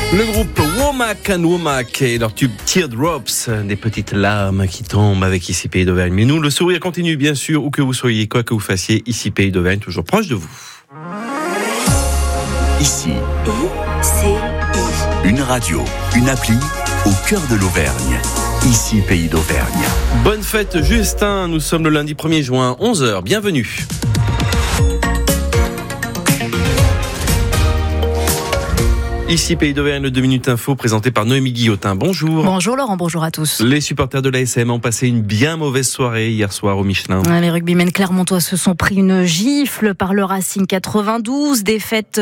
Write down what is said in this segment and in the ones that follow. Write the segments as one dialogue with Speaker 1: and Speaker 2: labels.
Speaker 1: Le groupe Womack and Womack et leur tube Teardrops, des petites larmes qui tombent avec Ici Pays d'Auvergne. Mais nous, le sourire continue bien sûr, où que vous soyez, quoi que vous fassiez, Ici Pays d'Auvergne, toujours proche de vous.
Speaker 2: Ici, une radio, une appli au cœur de l'Auvergne. Ici Pays d'Auvergne.
Speaker 1: Bonne fête Justin, nous sommes le lundi 1er juin, 11h, bienvenue. Ici Pays d'Auvergne, le 2 minutes info présenté par Noémie Guillotin. Bonjour.
Speaker 3: Bonjour Laurent, bonjour à tous.
Speaker 1: Les supporters de l'ASM ont passé une bien mauvaise soirée hier soir au Michelin.
Speaker 3: Les rugbymen clermontois se sont pris une gifle par le Racing 92, défaite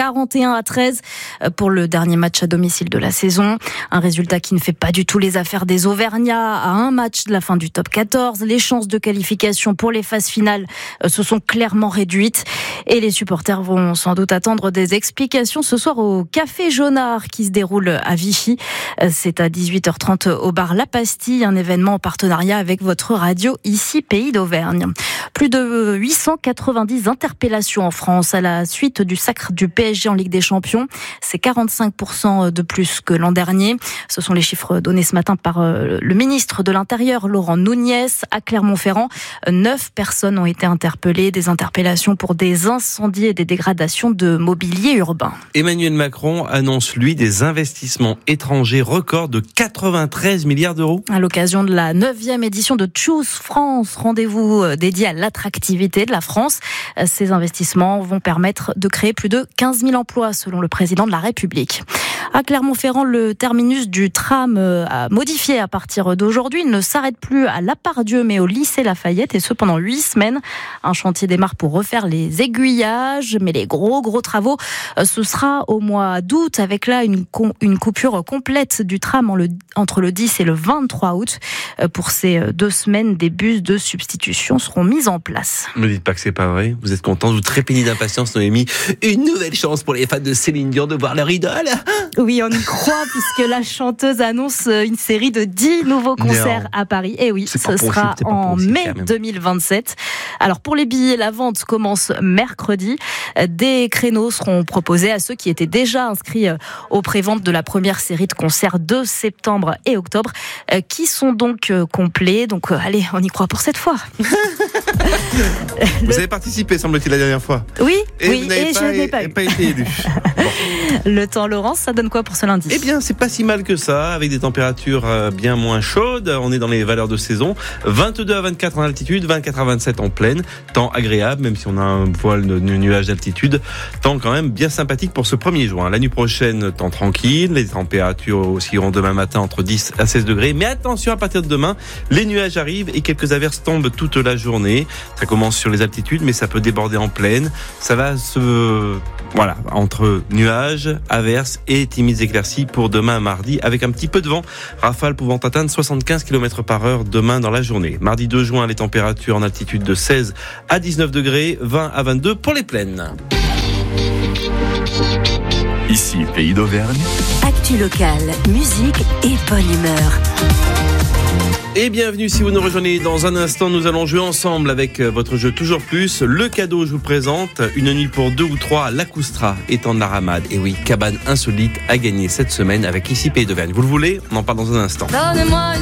Speaker 3: 41-13 pour le dernier match à domicile de la saison. Un résultat qui ne fait pas du tout les affaires des Auvergnats. À un match de la fin du top 14, les chances de qualification pour les phases finales se sont clairement réduites et les supporters vont sans doute attendre des explications ce soir au Café Jaunard qui se déroule à Vichy. C'est à 18h30 au bar La Pastille, un événement en partenariat avec votre radio Ici Pays d'Auvergne. Plus de 890 interpellations en France à la suite du sacre du PSG en Ligue des Champions. C'est 45% de plus que l'an dernier. Ce sont les chiffres donnés ce matin par le ministre de l'Intérieur, Laurent Nunez. À Clermont-Ferrand, 9 personnes ont été interpellées. Des interpellations pour des incendies et des dégradations de mobilier urbain.
Speaker 1: Emmanuel Macron annonce, lui, des investissements étrangers records de 93 milliards d'euros.
Speaker 3: À l'occasion de la 9e édition de Choose France, rendez-vous dédié à l'attractivité de la France. Ces investissements vont permettre de créer plus de 15 000 emplois, selon le président de la République. À Clermont-Ferrand, le terminus du tram a modifié à partir d'aujourd'hui. Il ne s'arrête plus à Lapardieu, mais au lycée Lafayette, et ce pendant 8 semaines. Un chantier démarre pour refaire les aiguillages, mais les gros travaux, ce sera au mois d'août, avec là une coupure complète du tram entre le 10 et le 23 août. Pour ces 2 semaines, des bus de substitution seront mis en place.
Speaker 1: Ne me dites pas que c'est pas vrai. Vous êtes contente, vous trépignez d'impatience, Noémie. Une nouvelle chance pour les fans de Céline Dion de voir leur idole.
Speaker 3: Oui, on y croit, puisque la chanteuse annonce une série de 10 nouveaux concerts à Paris. Et oui, ce sera en mai 2027. Alors, pour les billets, la vente commence mercredi. Des créneaux seront proposés à ceux qui étaient déjà inscrits aux préventes de la première série de concerts de septembre et octobre, qui sont donc complets. Donc, allez, on y croit pour cette fois.
Speaker 1: Vous avez participé, semble-t-il, la dernière fois.
Speaker 3: Oui,
Speaker 1: et
Speaker 3: je n'ai pas
Speaker 1: été élu. Bon.
Speaker 3: Le temps, Laurence, ça donne quoi pour ce lundi ?
Speaker 1: Eh bien, c'est pas si mal que ça, avec des températures bien moins chaudes. On est dans les valeurs de saison. 22 à 24 en altitude, 24 à 27 en plaine. Temps agréable, même si on a un voile de nuages d'altitude. Temps quand même bien sympathique pour ce 1er juin. La nuit prochaine, temps tranquille. Les températures oscilleront demain matin entre 10 à 16 degrés. Mais attention, à partir de demain, les nuages arrivent et quelques averses tombent toute la journée. Ça commence sur les altitudes, mais ça peut déborder en plaine. Ça va entre nuages, averses et timides éclaircies pour demain mardi, avec un petit peu de vent. Rafales pouvant atteindre 75 km/h demain dans la journée. Mardi 2 juin, les températures en altitude de 16 à 19 degrés, 20 à 22 pour les plaines.
Speaker 2: Ici, Pays d'Auvergne.
Speaker 4: Actu locale, musique et bonne humeur.
Speaker 1: Et bienvenue si vous nous rejoignez. Dans un instant, nous allons jouer ensemble avec votre jeu Toujours Plus. Le cadeau, je vous présente une nuit pour 2 ou 3 à l'Acoustra, étang de la Ramade. Et oui, cabane insolite à gagner cette semaine avec Ici Pays d'Auvergne. Vous le voulez ? On en parle dans un instant.
Speaker 5: Donnez-moi